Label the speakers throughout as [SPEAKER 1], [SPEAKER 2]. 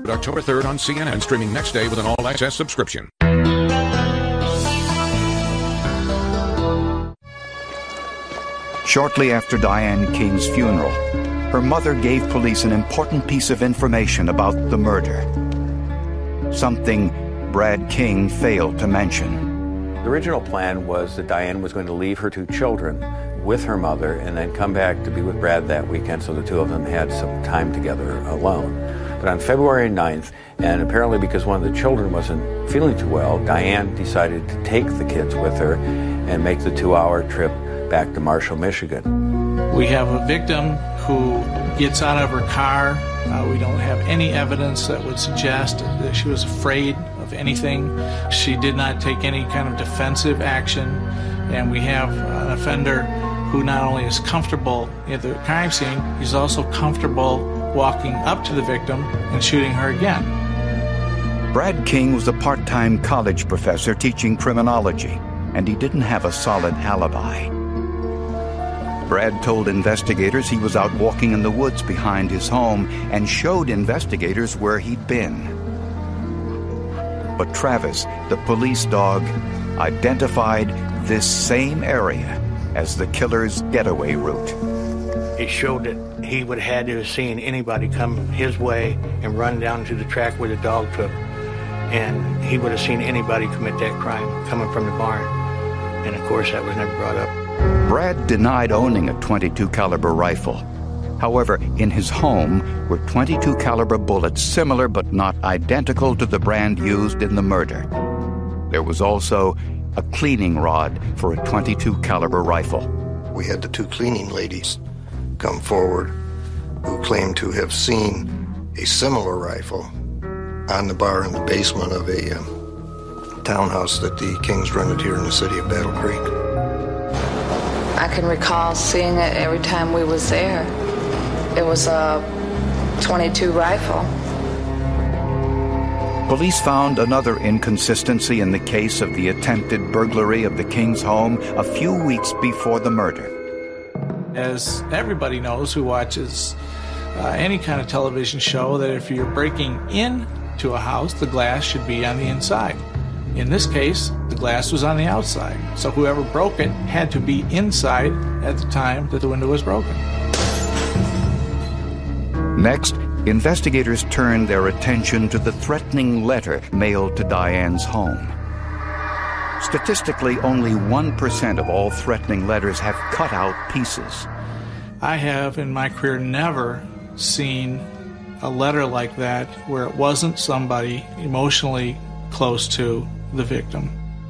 [SPEAKER 1] October 3rd on CNN, streaming next day with an all-access subscription.
[SPEAKER 2] Shortly after Diane King's funeral, her mother gave police an important piece of information about the murder. Something Brad King failed to mention.
[SPEAKER 3] The original plan was that Diane was going to leave her 2 children with her mother and then come back to be with Brad that weekend so the 2 of them had some time together alone. But on February 9th, and apparently because one of the children wasn't feeling too well, Diane decided to take the kids with her and make the 2-hour trip back to Marshall, Michigan.
[SPEAKER 4] We have a victim who gets out of her car. We don't have any evidence that would suggest that she was afraid of anything. She did not take any kind of defensive action. And we have an offender who not only is comfortable at the crime scene, he's also comfortable walking up to the victim and shooting her again.
[SPEAKER 2] Brad King was a part-time college professor teaching criminology, and he didn't have a solid alibi. Brad told investigators he was out walking in the woods behind his home and showed investigators where he'd been. But Travis, the police dog, identified this same area as the killer's getaway route.
[SPEAKER 5] It showed that he would have had to have seen anybody come his way and run down to the track where the dog took. And he would have seen anybody commit that crime coming from the barn. And of course, that was never brought up.
[SPEAKER 2] Brad denied owning a .22 caliber rifle. However, in his home were .22 caliber bullets similar but not identical to the brand used in the murder. There was also a cleaning rod for a .22 caliber rifle.
[SPEAKER 6] We had the 2 cleaning ladies come forward who claimed to have seen a similar rifle on the bar in the basement of a townhouse that the Kings rented here in the city of Battle Creek.
[SPEAKER 7] I can recall seeing it every time we was there. It was a .22 rifle.
[SPEAKER 2] Police found another inconsistency in the case of the attempted burglary of the King's home a few weeks before the murder.
[SPEAKER 4] As everybody knows who watches any kind of television show, that if you're breaking into a house, the glass should be on the inside. In this case, the glass was on the outside, so whoever broke it had to be inside at the time that the window was broken.
[SPEAKER 2] Next, investigators turned their attention to the threatening letter mailed to Diane's home. Statistically, only 1% of all threatening letters have cut-out pieces.
[SPEAKER 4] I have, in my career, never seen a letter like that where it wasn't somebody emotionally close to the victim.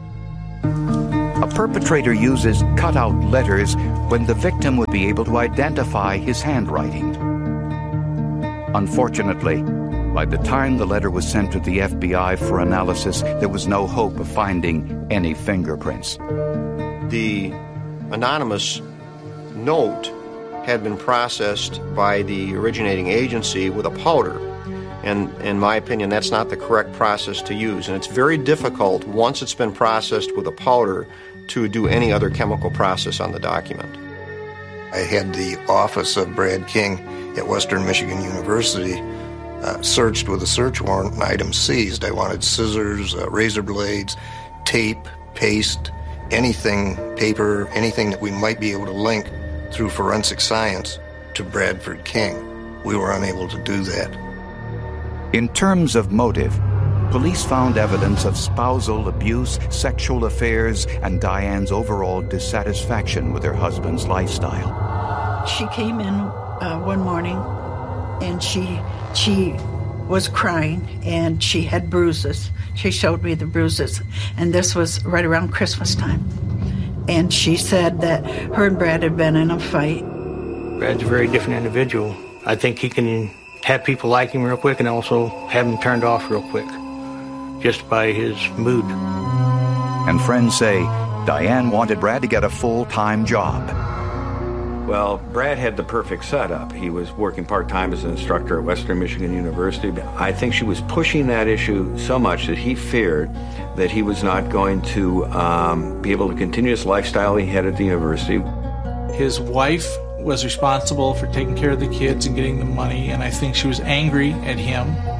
[SPEAKER 2] A perpetrator uses cut-out letters when the victim would be able to identify his handwriting. Unfortunately, by the time the letter was sent to the FBI for analysis, there was no hope of finding any fingerprints.
[SPEAKER 8] The anonymous note had been processed by the originating agency with a powder. And in my opinion, that's not the correct process to use. And it's very difficult, once it's been processed with a powder, to do any other chemical process on the document.
[SPEAKER 6] I had the office of Brad King at Western Michigan University searched with a search warrant and items seized. I wanted scissors, razor blades, tape, paste, anything, paper, anything that we might be able to link through forensic science to Bradford King. We were unable to do that.
[SPEAKER 2] In terms of motive, police found evidence of spousal abuse, sexual affairs, and Diane's overall dissatisfaction with her husband's lifestyle.
[SPEAKER 9] She came in one morning and she was crying and she had bruises. She showed me the bruises, and this was right around Christmas time. And she said that her and Brad had been in a fight.
[SPEAKER 5] Brad's a very different individual. I think he can have people like him real quick and also have him turned off real quick, just by his mood.
[SPEAKER 2] And friends say Diane wanted Brad to get a full-time job.
[SPEAKER 3] Well, Brad had the perfect setup. He was working part-time as an instructor at Western Michigan University. I think she was pushing that issue so much that he feared that he was not going to be able to continue his lifestyle he had at the university.
[SPEAKER 4] His wife was responsible for taking care of the kids and getting the money, and I think she was angry at him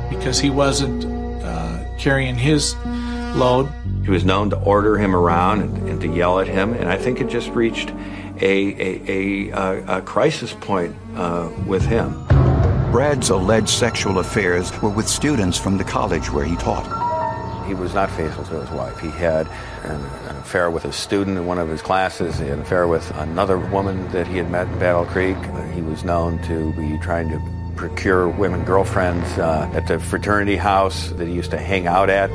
[SPEAKER 4] because he wasn't carrying his load.
[SPEAKER 3] He was known to order him around and to yell at him, and I think it just reached a crisis point with him.
[SPEAKER 2] Brad's alleged sexual affairs were with students from the college where he taught.
[SPEAKER 3] He was not faithful to his wife. He had an affair with a student in one of his classes. He had an affair with another woman that he had met in Battle Creek. He was known to be trying to procure women girlfriends at the fraternity house that he used to hang out at.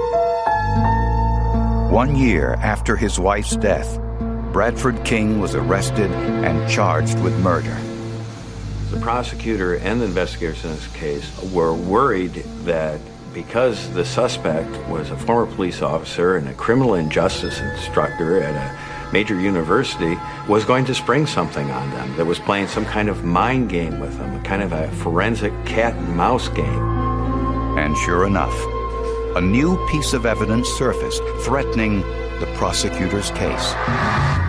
[SPEAKER 2] 1 year after his wife's death, Bradford King was arrested and charged with murder.
[SPEAKER 3] The prosecutor and the investigators in this case were worried that because the suspect was a former police officer and a criminal injustice instructor at a major university, was going to spring something on them, that was playing some kind of mind game with them, a kind of a forensic cat and mouse game.
[SPEAKER 2] And sure enough, a new piece of evidence surfaced threatening the prosecutor's case.